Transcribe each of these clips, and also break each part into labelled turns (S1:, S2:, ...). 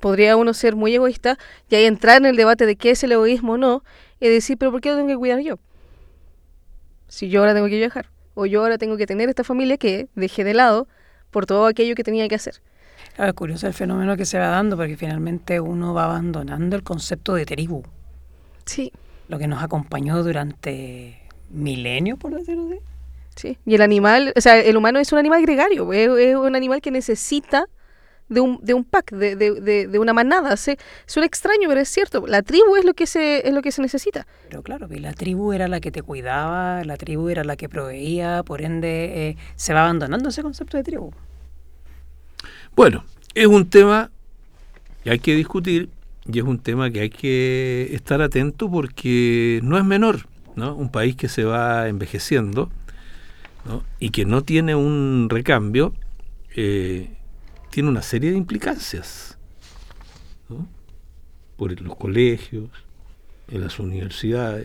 S1: podría uno ser muy egoísta y ahí entrar en el debate de qué es el egoísmo o no, y decir, pero ¿por qué lo tengo que cuidar yo? Si yo ahora tengo que viajar, o yo ahora tengo que tener esta familia que dejé de lado por todo aquello que tenía que hacer.
S2: Claro, es curioso el fenómeno que se va dando, porque finalmente uno va abandonando el concepto de tribu.
S1: Sí.
S2: Lo que nos acompañó durante milenios, por decirlo así.
S1: Sí. Y el animal, o sea, el humano es un animal gregario, es un animal que necesita de un pack, de una manada. Suena extraño, pero es cierto. La tribu es lo que se necesita.
S2: Pero claro, que la tribu era la que te cuidaba, la tribu era la que proveía, por ende se va abandonando ese concepto de tribu.
S3: Bueno, es un tema que hay que discutir y es un tema que hay que estar atento porque no es menor, ¿no? Un país que se va envejeciendo, ¿no? Y que no tiene un recambio, tiene una serie de implicancias, ¿no? Por los colegios, en las universidades.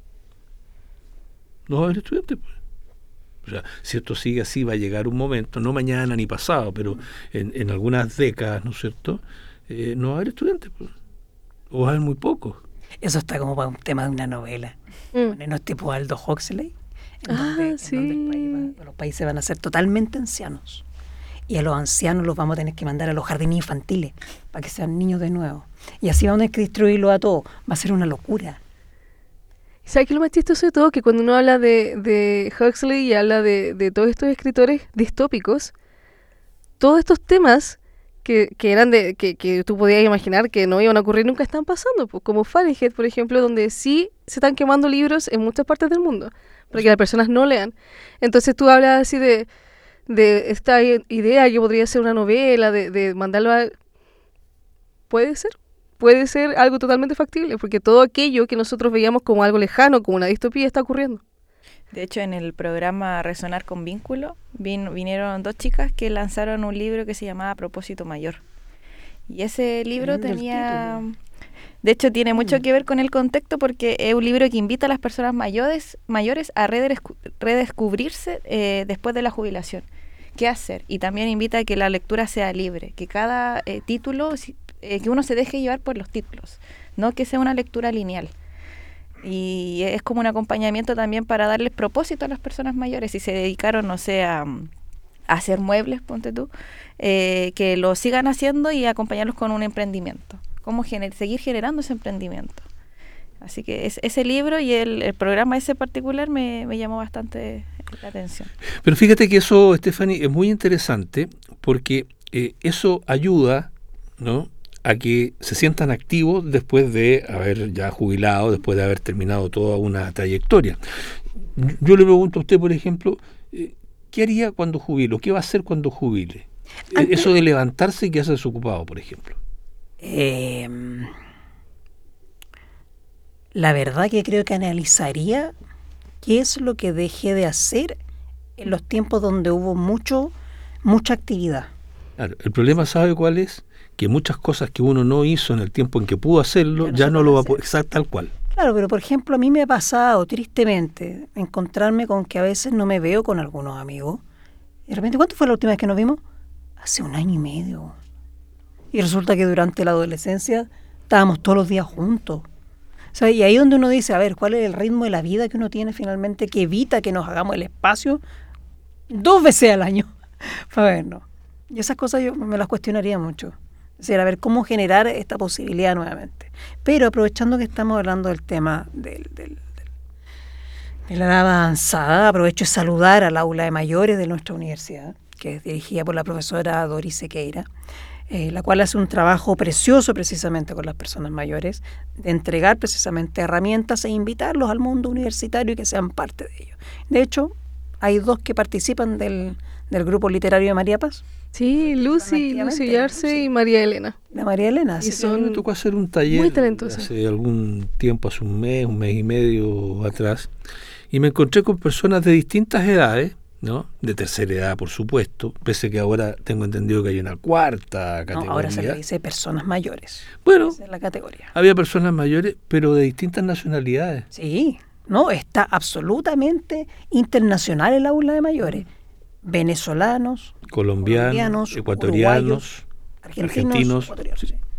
S3: No va a haber estudiantes, pues. O sea, si esto sigue así, va a llegar un momento, no mañana ni pasado, pero en algunas décadas, ¿no es cierto? No va a haber estudiantes, pues. O va a haber muy pocos.
S2: Eso está como para un tema de una novela. No es tipo Aldo Huxley, en donde los países van a ser totalmente ancianos. Y a los ancianos los vamos a tener que mandar a los jardines infantiles para que sean niños de nuevo. Y así vamos a tener que destruirlo a todos. Va a ser una locura.
S1: ¿Sabes qué es lo más chistoso de todo? Que cuando uno habla de Huxley y habla de todos estos escritores distópicos, todos estos temas que eran que tú podías imaginar que no iban a ocurrir nunca están pasando, pues, como Fahrenheit, por ejemplo, donde sí se están quemando libros en muchas partes del mundo para que las personas no lean. Entonces tú hablas así de esta idea que podría ser una novela, de mandarlo a... Puede ser algo totalmente factible, porque todo aquello que nosotros veíamos como algo lejano, como una distopía, está ocurriendo.
S4: De hecho, en el programa Resonar con Vínculo vinieron 2 chicas que lanzaron un libro que se llamaba Propósito Mayor. Y ese libro tenía... De hecho, tiene mucho que ver con el contexto porque es un libro que invita a las personas mayores a redescubrirse después de la jubilación. ¿Qué hacer? Y también invita a que la lectura sea libre, que cada título, que uno se deje llevar por los títulos, no que sea una lectura lineal. Y es como un acompañamiento también para darles propósito a las personas mayores. Si se dedicaron, no sé, a hacer muebles, ponte tú, que lo sigan haciendo y acompañarlos con un emprendimiento. Cómo seguir generando ese emprendimiento. Así que ese libro y el programa ese particular me llamó bastante la atención.
S3: Pero fíjate que eso, Stephanie, es muy interesante porque eso ayuda, ¿no?, a que se sientan activos después de haber ya jubilado, después de haber terminado toda una trayectoria. Yo le pregunto a usted, por ejemplo, ¿qué haría cuando jubilo? ¿Qué va a hacer cuando jubile? Eso de levantarse y quedarse desocupado, por ejemplo.
S2: La verdad que creo que analizaría qué es lo que dejé de hacer en los tiempos donde hubo mucha actividad.
S3: Claro, el problema, ¿sabe cuál es? Que muchas cosas que uno no hizo en el tiempo en que pudo hacerlo, ya no lo va a poder, exacto, tal cual.
S2: Claro, pero por ejemplo, a mí me ha pasado, tristemente, encontrarme con que a veces no me veo con algunos amigos. Y de repente, ¿cuánto fue la última vez que nos vimos? Hace 1 año y medio. Y resulta que durante la adolescencia estábamos todos los días juntos. O sea, y ahí donde uno dice, a ver, ¿cuál es el ritmo de la vida que uno tiene finalmente que evita que nos hagamos el espacio 2 veces al año para vernos? Y esas cosas yo me las cuestionaría mucho. Es decir, a ver cómo generar esta posibilidad nuevamente. Pero aprovechando que estamos hablando del tema de la edad avanzada, aprovecho de saludar al aula de mayores de nuestra universidad, que es dirigida por la profesora Doris Sequeira, la cual hace un trabajo precioso precisamente con las personas mayores, de entregar precisamente herramientas e invitarlos al mundo universitario y que sean parte de ello. De hecho, hay 2 que participan del grupo literario de María Paz.
S1: Sí, Lucy Yarse y María Elena.
S2: La María Elena.
S3: Y me tocó hacer un taller
S1: muy talentosa.
S3: Hace algún tiempo, hace un mes y medio atrás, y me encontré con personas de distintas edades, ¿no? De tercera edad, por supuesto, pese que ahora tengo entendido que hay una 4ª categoría.
S2: No, ahora se le dice personas mayores.
S3: Bueno,
S2: esa es la categoría.
S3: Había personas mayores, pero de distintas nacionalidades.
S2: Sí, no, está absolutamente internacional el aula de mayores. Venezolanos,
S3: colombianos, ecuatorianos,
S2: argentinos.
S3: Sí.